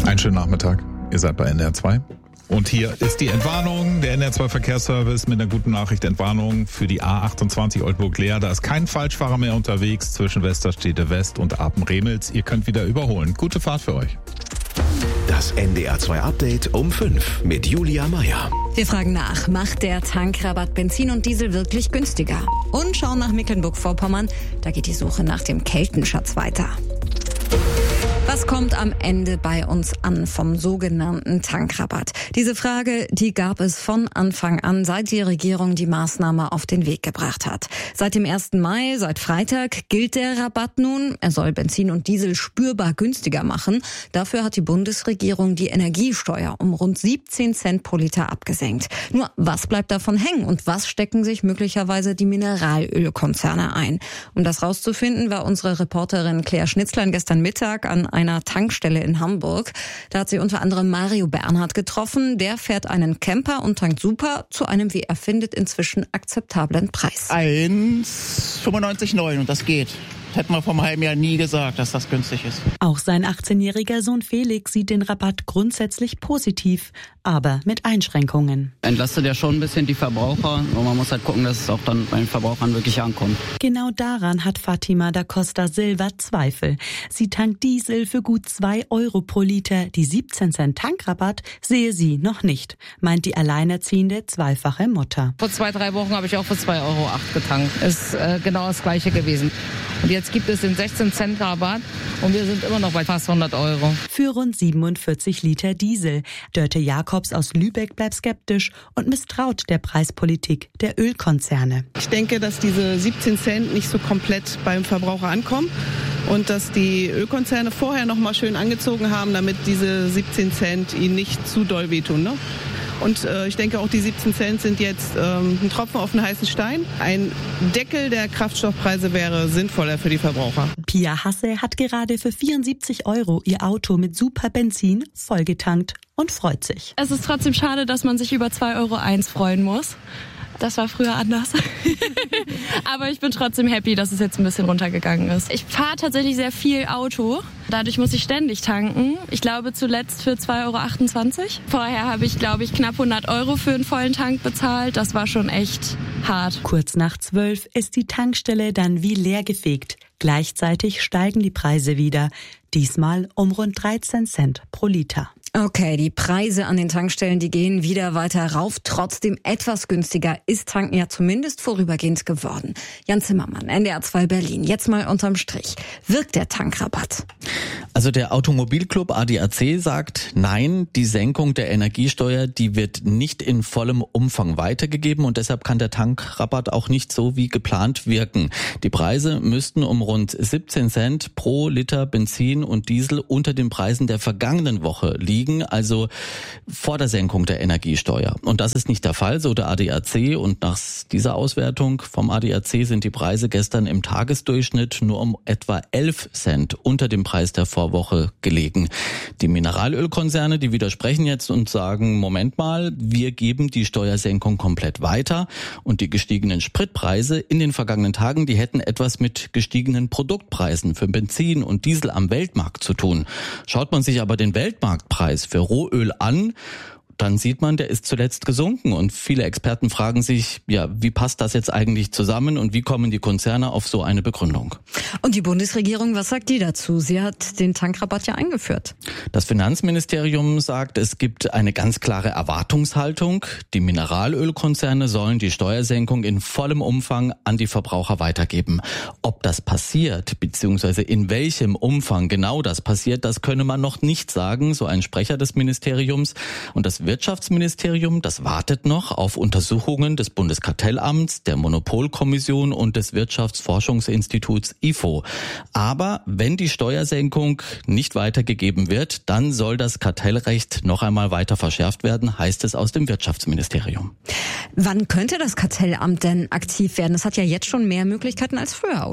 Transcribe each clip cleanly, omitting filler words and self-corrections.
Einen schönen Nachmittag. Ihr seid bei NDR 2. Und hier ist die Entwarnung, der NDR 2 Verkehrsservice mit einer guten Nachricht. Entwarnung für die A28 Oldenburg-Leer. Da ist kein Falschfahrer mehr unterwegs zwischen Westerstede West und Apen-Remels. Ihr könnt wieder überholen. Gute Fahrt für euch. Das NDR 2 Update um 5 mit Julia Meyer. Wir fragen nach, macht der Tankrabatt Benzin und Diesel wirklich günstiger? Und schauen nach Mecklenburg-Vorpommern, da geht die Suche nach dem Keltenschatz weiter. Was kommt am Ende bei uns an vom sogenannten Tankrabatt? Diese Frage, die gab es von Anfang an, seit die Regierung die Maßnahme auf den Weg gebracht hat. Seit dem 1. Mai, seit Freitag, gilt der Rabatt nun. Er soll Benzin und Diesel spürbar günstiger machen. Dafür hat die Bundesregierung die Energiesteuer um rund 17 Cent pro Liter abgesenkt. Nur, was bleibt davon hängen und was stecken sich möglicherweise die Mineralölkonzerne ein? Um das rauszufinden, war unsere Reporterin Claire Schnitzlein gestern Mittag an einer Tankstelle in Hamburg. Da hat sie unter anderem Mario Bernhard getroffen. Der fährt einen Camper und tankt super zu einem, wie er findet, inzwischen akzeptablen Preis. 1,95,9 und das geht. Hätten wir vor einem halben Jahr nie gesagt, dass das günstig ist. Auch sein 18-jähriger Sohn Felix sieht den Rabatt grundsätzlich positiv, aber mit Einschränkungen. Entlastet ja schon ein bisschen die Verbraucher und man muss halt gucken, dass es auch dann bei den Verbrauchern wirklich ankommt. Genau daran hat Fatima da Costa Silva Zweifel. Sie tankt Diesel für gut 2 Euro pro Liter. Die 17 Cent Tankrabatt sehe sie noch nicht, meint die alleinerziehende zweifache Mutter. Vor 2-3 Wochen habe ich auch für 2,08 Euro getankt. Ist genau das Gleiche gewesen. Und jetzt gibt es den 16 Cent Rabatt und wir sind immer noch bei fast 100 Euro. Für rund 47 Liter Diesel. Dörte Jakobs aus Lübeck bleibt skeptisch und misstraut der Preispolitik der Ölkonzerne. Ich denke, dass diese 17 Cent nicht so komplett beim Verbraucher ankommen und dass die Ölkonzerne vorher noch mal schön angezogen haben, damit diese 17 Cent ihnen nicht zu doll wehtun, ne? Und ich denke auch, die 17 Cent sind jetzt ein Tropfen auf den heißen Stein. Ein Deckel der Kraftstoffpreise wäre sinnvoller für die Verbraucher. Pia Hasse hat gerade für 74 Euro ihr Auto mit super Benzin vollgetankt und freut sich. Es ist trotzdem schade, dass man sich über 2,01 Euro freuen muss. Das war früher anders. Aber ich bin trotzdem happy, dass es jetzt ein bisschen runtergegangen ist. Ich fahre tatsächlich sehr viel Auto. Dadurch muss ich ständig tanken. Ich glaube zuletzt für 2,28 Euro. Vorher habe ich, glaube ich, knapp 100 Euro für einen vollen Tank bezahlt. Das war schon echt hart. Kurz nach 12 ist die Tankstelle dann wie leer gefegt. Gleichzeitig steigen die Preise wieder. Diesmal um rund 13 Cent pro Liter. Okay, die Preise an den Tankstellen, die gehen wieder weiter rauf. Trotzdem etwas günstiger ist Tanken ja zumindest vorübergehend geworden. Jan Zimmermann, NDR 2 Berlin. Jetzt mal unterm Strich. Wirkt der Tankrabatt? Also der Automobilclub ADAC sagt, nein, die Senkung der Energiesteuer, die wird nicht in vollem Umfang weitergegeben und deshalb kann der Tankrabatt auch nicht so wie geplant wirken. Die Preise müssten um rund 17 Cent pro Liter Benzin und Diesel unter den Preisen der vergangenen Woche liegen, also vor der Senkung der Energiesteuer. Und das ist nicht der Fall, so der ADAC. Und nach dieser Auswertung vom ADAC sind die Preise gestern im Tagesdurchschnitt nur um etwa 11 Cent unter dem Preis der Vorwoche gelegen. Die Mineralölkonzerne, die widersprechen jetzt und sagen, Moment mal, wir geben die Steuersenkung komplett weiter. Und die gestiegenen Spritpreise in den vergangenen Tagen, die hätten etwas mit gestiegenen Produktpreisen für Benzin und Diesel am Weltmarkt zu tun. Schaut man sich aber den Weltmarktpreis für Rohöl an, dann sieht man, der ist zuletzt gesunken. Und viele Experten fragen sich, ja, wie passt das jetzt eigentlich zusammen und wie kommen die Konzerne auf so eine Begründung? Und die Bundesregierung, was sagt die dazu? Sie hat den Tankrabatt ja eingeführt. Das Finanzministerium sagt, es gibt eine ganz klare Erwartungshaltung. Die Mineralölkonzerne sollen die Steuersenkung in vollem Umfang an die Verbraucher weitergeben. Ob das passiert, beziehungsweise in welchem Umfang genau das passiert, das könne man noch nicht sagen, so ein Sprecher des Ministeriums. Und das Wirtschaftsministerium, das wartet noch auf Untersuchungen des Bundeskartellamts, der Monopolkommission und des Wirtschaftsforschungsinstituts IFO. Aber wenn die Steuersenkung nicht weitergegeben wird, dann soll das Kartellrecht noch einmal weiter verschärft werden, heißt es aus dem Wirtschaftsministerium. Wann könnte das Kartellamt denn aktiv werden? Es hat ja jetzt schon mehr Möglichkeiten als früher, oder?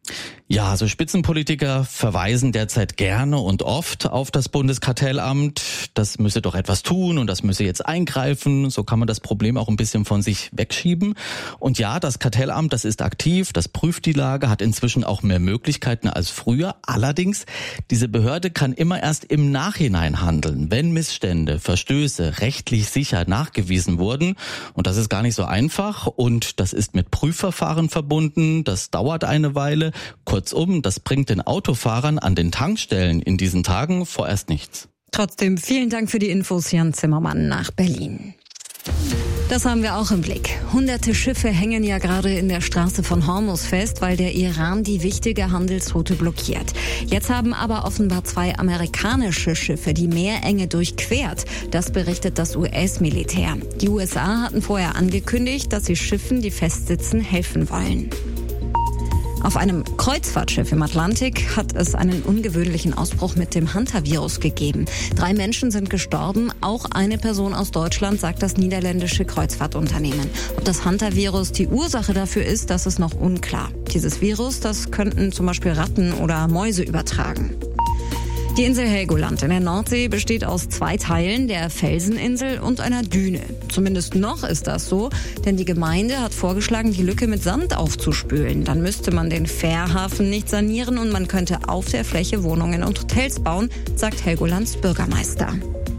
Ja, so Spitzenpolitiker verweisen derzeit gerne und oft auf das Bundeskartellamt. Das müsse doch etwas tun und das müsse jetzt eingreifen. So kann man das Problem auch ein bisschen von sich wegschieben. Und ja, das Kartellamt, das ist aktiv, das prüft die Lage, hat inzwischen auch mehr Möglichkeiten als früher. Allerdings, diese Behörde kann immer erst im Nachhinein handeln, wenn Missstände, Verstöße rechtlich sicher nachgewiesen wurden. Und das ist gar nicht so einfach und das ist mit Prüfverfahren verbunden. Das dauert eine Weile. Kurzum, das bringt den Autofahrern an den Tankstellen in diesen Tagen vorerst nichts. Trotzdem vielen Dank für die Infos, Jan Zimmermann nach Berlin. Das haben wir auch im Blick. Hunderte Schiffe hängen ja gerade in der Straße von Hormuz fest, weil der Iran die wichtige Handelsroute blockiert. Jetzt haben aber offenbar 2 amerikanische Schiffe die Meerenge durchquert. Das berichtet das US-Militär. Die USA hatten vorher angekündigt, dass sie Schiffen, die festsitzen, helfen wollen. Auf einem Kreuzfahrtschiff im Atlantik hat es einen ungewöhnlichen Ausbruch mit dem Hantavirus gegeben. 3 Menschen sind gestorben, auch eine Person aus Deutschland, sagt das niederländische Kreuzfahrtunternehmen. Ob das Hantavirus die Ursache dafür ist, das ist noch unklar. Dieses Virus, das könnten zum Beispiel Ratten oder Mäuse übertragen. Die Insel Helgoland in der Nordsee besteht aus 2 Teilen, der Felseninsel und einer Düne. Zumindest noch ist das so, denn die Gemeinde hat vorgeschlagen, die Lücke mit Sand aufzuspülen. Dann müsste man den Fährhafen nicht sanieren und man könnte auf der Fläche Wohnungen und Hotels bauen, sagt Helgolands Bürgermeister.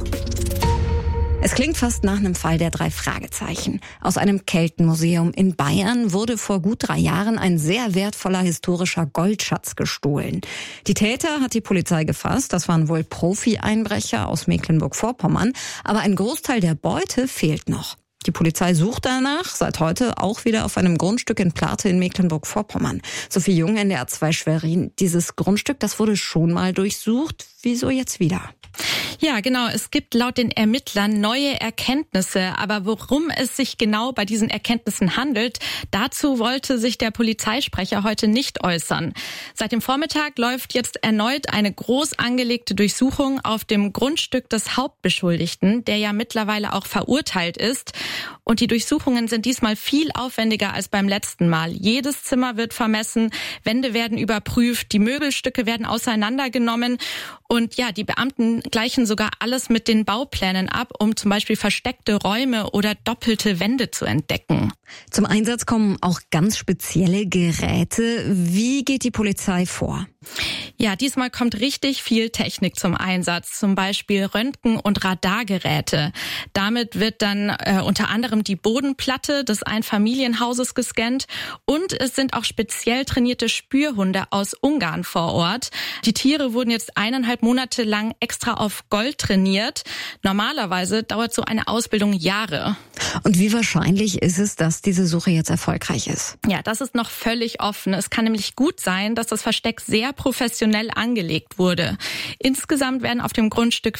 Es klingt fast nach einem Fall der 3 Fragezeichen. Aus einem Keltenmuseum in Bayern wurde vor gut 3 Jahren ein sehr wertvoller historischer Goldschatz gestohlen. Die Täter hat die Polizei gefasst. Das waren wohl Profi-Einbrecher aus Mecklenburg-Vorpommern. Aber ein Großteil der Beute fehlt noch. Die Polizei sucht danach, seit heute auch wieder auf einem Grundstück in Plarte in Mecklenburg-Vorpommern. Sophie Jung, NDR 2 Schwerin. Dieses Grundstück, das wurde schon mal durchsucht. Wieso jetzt wieder? Ja, genau. Es gibt laut den Ermittlern neue Erkenntnisse. Aber worum es sich genau bei diesen Erkenntnissen handelt, dazu wollte sich der Polizeisprecher heute nicht äußern. Seit dem Vormittag läuft jetzt erneut eine groß angelegte Durchsuchung auf dem Grundstück des Hauptbeschuldigten, der ja mittlerweile auch verurteilt ist. Und die Durchsuchungen sind diesmal viel aufwendiger als beim letzten Mal. Jedes Zimmer wird vermessen, Wände werden überprüft, die Möbelstücke werden auseinandergenommen. Und ja, die Beamten gleichen sogar alles mit den Bauplänen ab, um zum Beispiel versteckte Räume oder doppelte Wände zu entdecken. Zum Einsatz kommen auch ganz spezielle Geräte. Wie geht die Polizei vor? Ja, diesmal kommt richtig viel Technik zum Einsatz, zum Beispiel Röntgen- und Radargeräte. Damit wird dann unter anderem die Bodenplatte des Einfamilienhauses gescannt und es sind auch speziell trainierte Spürhunde aus Ungarn vor Ort. Die Tiere wurden jetzt 1,5 Monate lang extra auf Gold trainiert. Normalerweise dauert so eine Ausbildung Jahre. Und wie wahrscheinlich ist es, dass diese Suche jetzt erfolgreich ist? Ja, das ist noch völlig offen. Es kann nämlich gut sein, dass das Versteck sehr professionell angelegt wurde. Insgesamt werden auf dem Grundstück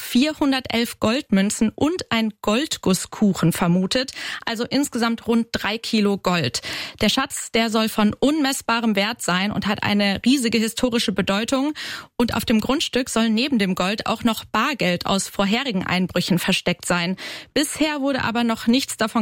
411 Goldmünzen und ein Goldgusskuchen vermutet, also insgesamt rund 3 Kilo Gold. Der Schatz, der soll von unmessbarem Wert sein und hat eine riesige historische Bedeutung. Und auf dem Grundstück soll neben dem Gold auch noch Bargeld aus vorherigen Einbrüchen versteckt sein. Bisher wurde aber noch nichts davon